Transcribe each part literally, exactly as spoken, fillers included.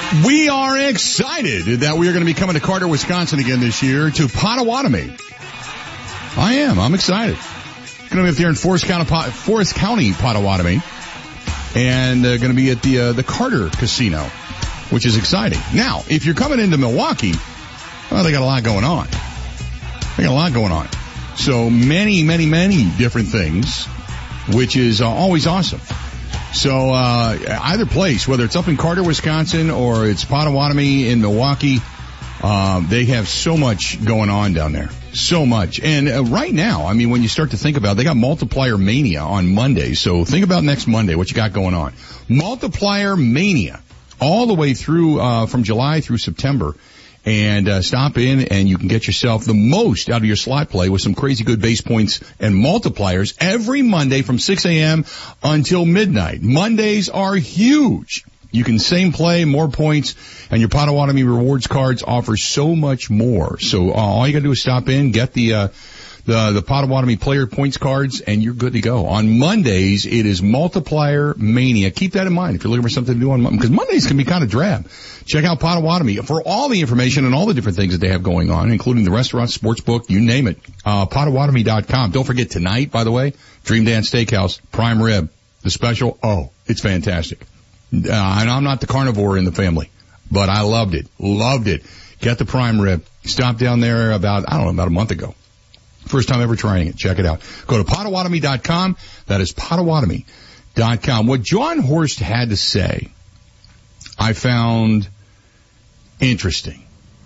We are excited that we are going to be coming to Carter, Wisconsin again this year to Potawatomi. I am. I'm excited. Going to be up there in Forest County, Forest County, Potawatomi, and uh, going to be at the uh, the Carter Casino, which is exciting. Now, if you're coming into Milwaukee, well, they got a lot going on. They got a lot going on. So many, many, many different things, which is uh, always awesome. So uh either place, whether it's up in Carter, Wisconsin, or it's Potawatomi in Milwaukee, um, they have so much going on down there. So much. And uh, right now, I mean, when you start to think about it, they got Multiplier Mania on Monday. So think about next Monday, what you got going on. Multiplier Mania, all the way through, uh from July through September. And uh stop in and you can get yourself the most out of your slot play with some crazy good base points and multipliers every Monday from six a.m. until midnight. Mondays are huge. You can same play, more points, and your Potawatomi rewards cards offer so much more. So uh, all you got to do is stop in, get the uh the the Potawatomi player points cards, and you're good to go. On Mondays, it is Multiplier Mania. Keep that in mind if you're looking for something to do on Monday, because Mondays can be kind of drab. Check out Potawatomi for all the information and all the different things that they have going on, including the restaurant, sports book, you name it. Uh, Potawatomi dot com. Don't forget tonight, by the way, Dream Dance Steakhouse, prime rib, the special. Oh, it's fantastic. Uh, and I'm not the carnivore in the family, but I loved it. Loved it. Get the prime rib. Stopped down there about, I don't know, about a month ago. First time ever trying it. Check it out. Go to Potawatomi dot com. That is Potawatomi dot com. What John Horst had to say, I found interesting.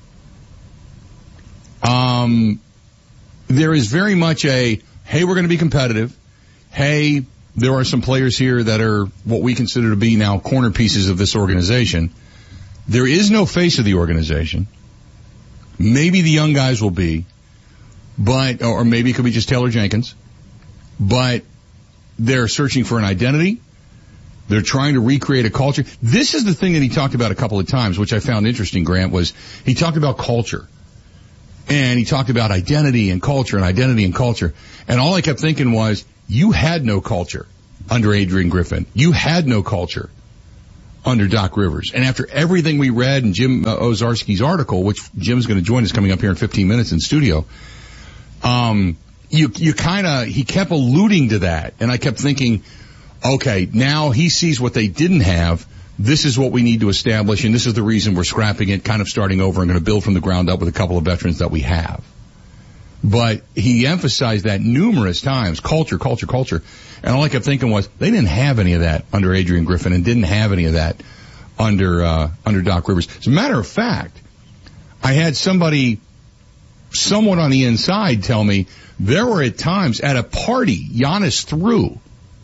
Um, there is very much a, hey, we're going to be competitive. Hey, there are some players here that are what we consider to be now corner pieces of this organization. There is no face of the organization. Maybe the young guys will be. But, or maybe it could be just Taylor Jenkins, but they're searching for an identity. They're trying to recreate a culture. This is the thing that he talked about a couple of times, which I found interesting, Grant, was he talked about culture. And he talked about identity and culture and identity and culture. And all I kept thinking was, you had no culture under Adrian Griffin. You had no culture under Doc Rivers. And after everything we read in Jim uh, Ozarski's article, which Jim's going to join us coming up here in fifteen minutes in studio, Um, you, you kinda, he kept alluding to that, and I kept thinking, okay, now he sees what they didn't have, this is what we need to establish, and this is the reason we're scrapping it, kind of starting over and gonna build from the ground up with a couple of veterans that we have. But he emphasized that numerous times, culture, culture, culture, and all I kept thinking was, they didn't have any of that under Adrian Griffin, and didn't have any of that under, uh, under Doc Rivers. As a matter of fact, I had somebody someone on the inside tell me there were at times at a party Giannis threw,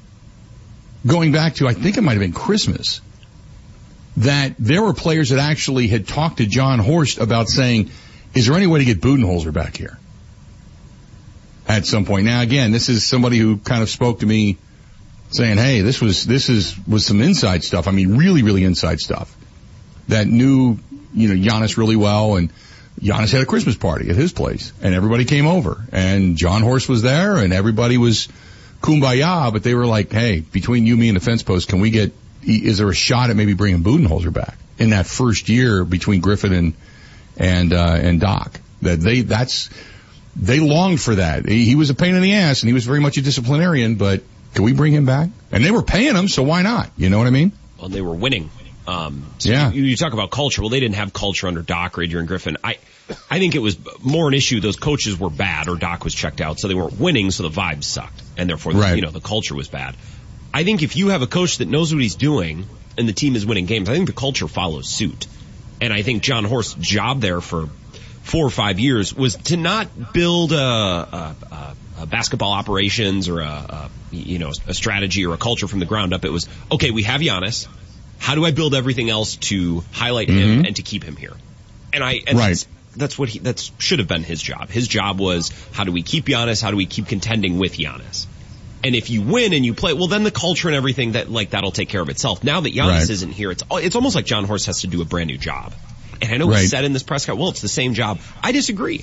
going back to, I think it might have been Christmas, that there were players that actually had talked to John Horst about saying, is there any way to get Budenholzer back here at some point? Now again, this is somebody who kind of spoke to me saying, hey, this was, this is, was some inside stuff. I mean, really, really inside stuff that knew, you know, Giannis really well, and Giannis had a Christmas party at his place, and everybody came over, and John Horst was there, and everybody was kumbaya, but they were like, hey, between you, me, and the fence post, can we get, is there a shot at maybe bringing Budenholzer back in that first year between Griffin and, and, uh, and Doc? That they, that's, they longed for that. He, he was a pain in the ass, and he was very much a disciplinarian, but can we bring him back? And they were paying him, so why not? You know what I mean? Well, they were winning. Um, so yeah. you, you talk about culture. Well, they didn't have culture under Doc or Adrian Griffin. I, I think it was more an issue. Those coaches were bad, or Doc was checked out, so they weren't winning. So the vibes sucked, and therefore, the, right. you know, the culture was bad. I think if you have a coach that knows what he's doing and the team is winning games, I think the culture follows suit. And I think John Horst's job there for four or five years was to not build a, a, a, a basketball operations or a, a you know a strategy or a culture from the ground up. It was, okay, we have Giannis. How do I build everything else to highlight him mm-hmm. and to keep him here? And I, and right. that's, that's what he, that should have been his job. His job was, how do we keep Giannis? How do we keep contending with Giannis? And if you win and you play, well, then the culture and everything that, like, that'll take care of itself. Now that Giannis right. isn't here, it's, it's almost like John Horst has to do a brand new job. And I know right. he said in this press conference, well, it's the same job. I disagree.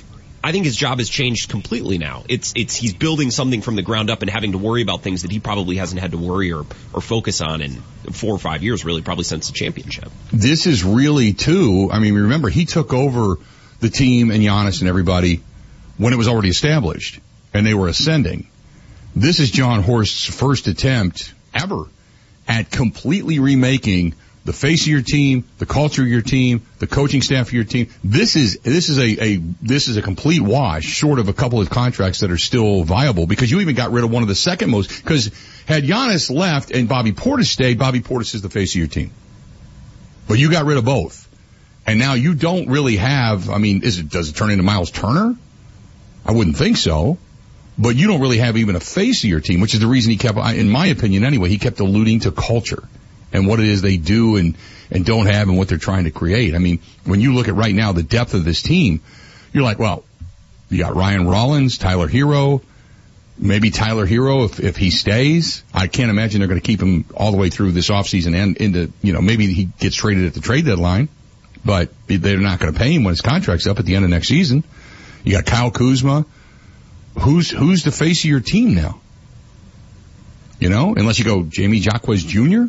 I think his job has changed completely now. It's, it's, he's building something from the ground up and having to worry about things that he probably hasn't had to worry or, or focus on in four or five years, really, probably since the championship. This is really, too, I mean, remember, he took over the team and Giannis and everybody when it was already established and they were ascending. This is Jon Horst's first attempt ever at completely remaking the face of your team, the culture of your team, the coaching staff of your team. This is, this is a, a, this is a complete wash, short of a couple of contracts that are still viable, because you even got rid of one of the second most, because had Giannis left and Bobby Portis stayed, Bobby Portis is the face of your team. But you got rid of both. And now you don't really have, I mean, is it, does it turn into Miles Turner? I wouldn't think so. But you don't really have even a face of your team, which is the reason he kept, in my opinion anyway, he kept alluding to culture and what it is they do and, and don't have and what they're trying to create. I mean, when you look at right now the depth of this team, you're like, well, you got Ryan Rollins, Tyler Hero, maybe Tyler Hero if, if he stays. I can't imagine they're going to keep him all the way through this offseason and into, you know, maybe he gets traded at the trade deadline, but they're not going to pay him when his contract's up at the end of next season. You got Kyle Kuzma. Who's, who's the face of your team now? You know, unless you go Jamie Jaquez Junior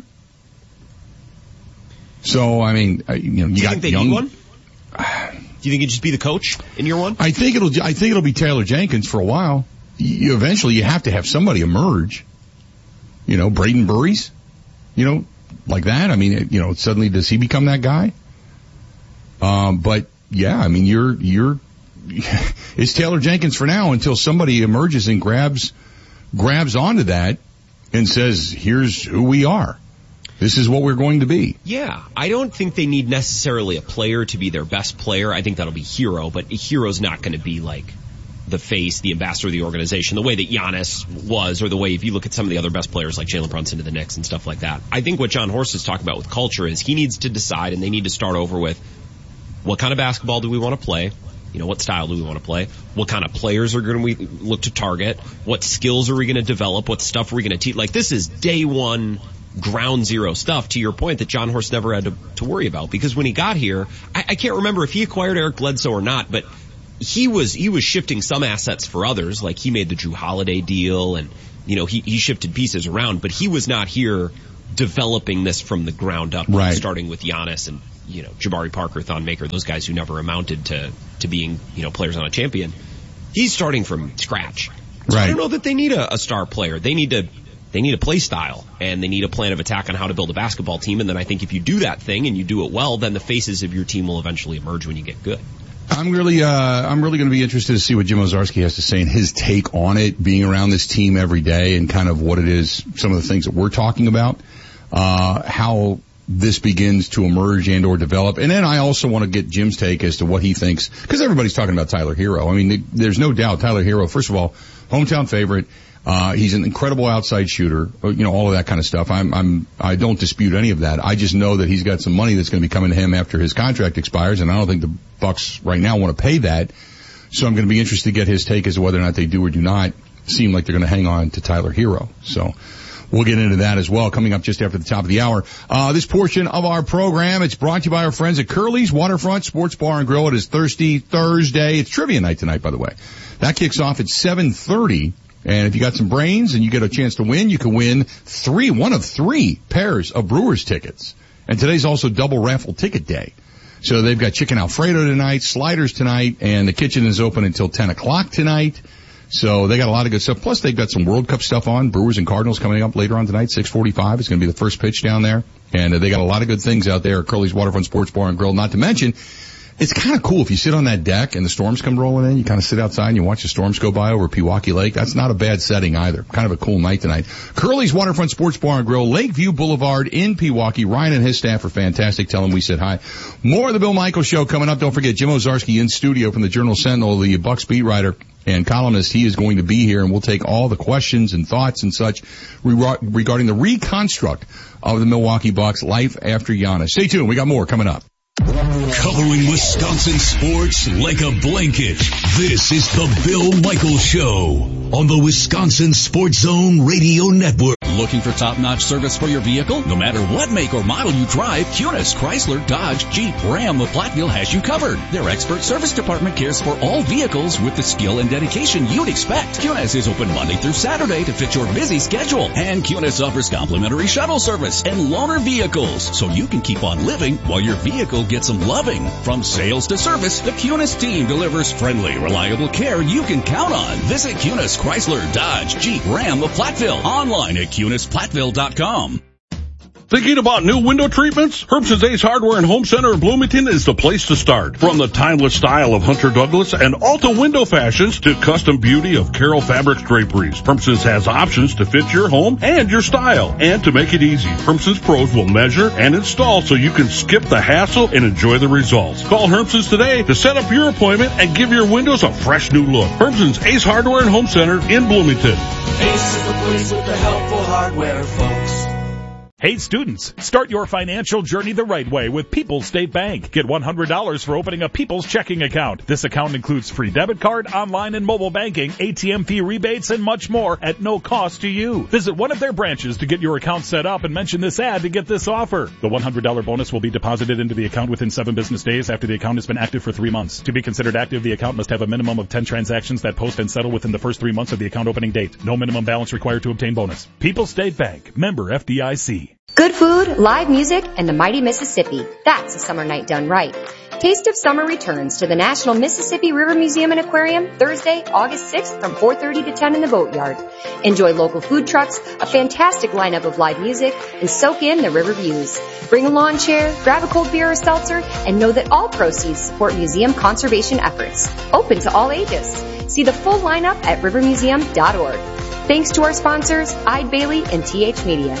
So, I mean, you know, you Do you got think they young. Need one? Do you think it'd just be the coach in year one? I think it'll, I think it'll be Taylor Jenkins for a while. You, eventually you have to have somebody emerge. You know, Braden Burries, you know, like that. I mean, you know, suddenly does he become that guy? Um, but yeah, I mean, you're, you're, it's Taylor Jenkins for now until somebody emerges and grabs, grabs onto that and says, here's who we are. This is what we're going to be. Yeah, I don't think they need necessarily a player to be their best player. I think that'll be Hero, but Hero's not going to be like the face, the ambassador of the organization, the way that Giannis was, or the way if you look at some of the other best players like Jalen Brunson to the Knicks and stuff like that. I think what Jon Horst is talking about with culture is he needs to decide, and they need to start over with what kind of basketball do we want to play? You know, what style do we want to play? What kind of players are going to we look to target? What skills are we going to develop? What stuff are we going to teach? Like, this is day one ground zero stuff, to your point, that Jon Horst never had to, to worry about. Because when he got here, I, I can't remember if he acquired Eric Bledsoe or not, but he was he was shifting some assets for others. Like, he made the Drew Holiday deal, and, you know, he, he shifted pieces around, but he was not here developing this from the ground up, right. Starting with Giannis and, you know, Jabari Parker, Thon Maker, those guys who never amounted to, to being, you know, players on a champion. He's starting from scratch. So right. I don't know that they need a, a star player. They need to, they need a play style, and they need a plan of attack on how to build a basketball team. And then I think if you do that thing and you do it well, then the faces of your team will eventually emerge when you get good. I'm really, uh, I'm really going to be interested to see what Jim Owczarski has to say and his take on it, being around this team every day and kind of what it is, some of the things that we're talking about, uh, how this begins to emerge and or develop. And then I also want to get Jim's take as to what he thinks, because everybody's talking about Tyler Hero. I mean, there's no doubt Tyler Hero, first of all, hometown favorite. Uh, he's an incredible outside shooter, you know, all of that kind of stuff. I'm, I'm, I don't dispute any of that. I just know that he's got some money that's going to be coming to him after his contract expires, and I don't think the Bucks right now want to pay that. So I'm going to be interested to get his take as to whether or not they do or do not seem like they're going to hang on to Tyler Hero. So we'll get into that as well, coming up just after the top of the hour. Uh, this portion of our program, it's brought to you by our friends at Curly's Waterfront Sports Bar and Grill. It is Thirsty Thursday. It's trivia night tonight, by the way. That kicks off at seven thirty. And if you got some brains and you get a chance to win, you can win three, one of three pairs of Brewers tickets. And today's also double raffle ticket day. So they've got chicken Alfredo tonight, sliders tonight, and the kitchen is open until ten o'clock tonight. So they got a lot of good stuff. Plus they've got some World Cup stuff on. Brewers and Cardinals coming up later on tonight, six forty-five. It's going to be the first pitch down there. And uh, they got a lot of good things out there at Curly's Waterfront Sports Bar and Grill. Not to mention, it's kind of cool if you sit on that deck and the storms come rolling in. You kind of sit outside and you watch the storms go by over Pewaukee Lake. That's not a bad setting either. Kind of a cool night tonight. Curly's Waterfront Sports Bar and Grill, Lakeview Boulevard in Pewaukee. Ryan and his staff are fantastic. Tell them we said hi. More of the Bill Michaels Show coming up. Don't forget Jim Owczarski in studio from the Journal Sentinel, the Bucks beat writer and columnist. He is going to be here, and we'll take all the questions and thoughts and such regarding the reconstruct of the Milwaukee Bucks life after Giannis. Stay tuned. We got more coming up. Covering Wisconsin sports like a blanket. This is the Bill Michaels Show on the Wisconsin Sports Zone Radio Network. Looking for top-notch service for your vehicle? No matter what make or model you drive, Kunis, Chrysler, Dodge, Jeep, Ram of Platteville has you covered. Their expert service department cares for all vehicles with the skill and dedication you'd expect. Kunis is open Monday through Saturday to fit your busy schedule. And Kunis offers complimentary shuttle service and loaner vehicles, so you can keep on living while your vehicle gets some loving. From sales to service, the Kunis team delivers friendly, reliable care you can count on. Visit Kunis, Chrysler, Dodge, Jeep, Ram of Platteville. Online at Kunis Platteville dot com. Thinking about new window treatments? Herbson's Ace Hardware and Home Center in Bloomington is the place to start. From the timeless style of Hunter Douglas and Alta window fashions to custom beauty of Carroll Fabrics draperies, Herbson's has options to fit your home and your style. And to make it easy, Herbson's pros will measure and install so you can skip the hassle and enjoy the results. Call Herbson's today to set up your appointment and give your windows a fresh new look. Herbson's Ace Hardware and Home Center in Bloomington. Ace is the place with the helpful hardware, folks. Hey students, start your financial journey the right way with People's State Bank. Get one hundred dollars for opening a People's checking account. This account includes free debit card, online and mobile banking, A T M fee rebates, and much more at no cost to you. Visit one of their branches to get your account set up and mention this ad to get this offer. The one hundred dollars bonus will be deposited into the account within seven business days after the account has been active for three months. To be considered active, the account must have a minimum of ten transactions that post and settle within the first three months of the account opening date. No minimum balance required to obtain bonus. People's State Bank, member F D I C. Good food, live music, and the mighty Mississippi. That's a summer night done right. Taste of Summer returns to the National Mississippi River Museum and Aquarium Thursday, August sixth from four thirty to ten in the Boatyard. Enjoy local food trucks, a fantastic lineup of live music, and soak in the river views. Bring a lawn chair, grab a cold beer or seltzer, and know that all proceeds support museum conservation efforts. Open to all ages. See the full lineup at river museum dot org. Thanks to our sponsors, Eide Bailey and T H Media.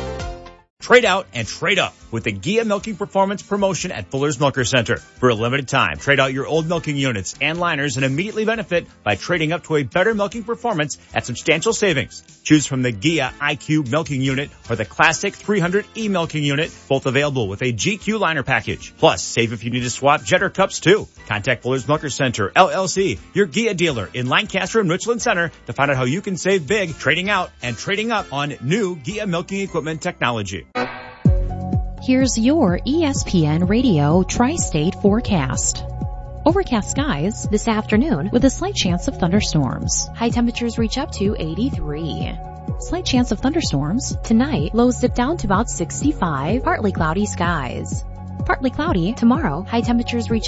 Trade out and trade up with the Gia Milking Performance promotion at Fuller's Milker Center. For a limited time, trade out your old milking units and liners and immediately benefit by trading up to a better milking performance at substantial savings. Choose from the Gia I Q Milking Unit or the Classic three hundred E Milking Unit, both available with a G Q liner package. Plus, save if you need to swap Jetter cups too. Contact Fuller's Milker Center, L L C, your Gia dealer in Lancaster and Richland Center to find out how you can save big trading out and trading up on new Gia milking equipment technology. Here's your E S P N Radio Tri-State forecast. Overcast skies this afternoon with a slight chance of thunderstorms. High temperatures reach up to eighty-three. Slight chance of thunderstorms. Tonight, lows dip down to about sixty-five. Partly cloudy skies. Partly cloudy tomorrow. High temperatures reach